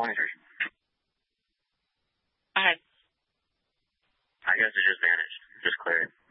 pointers. I I guess it just vanished. Just cleared.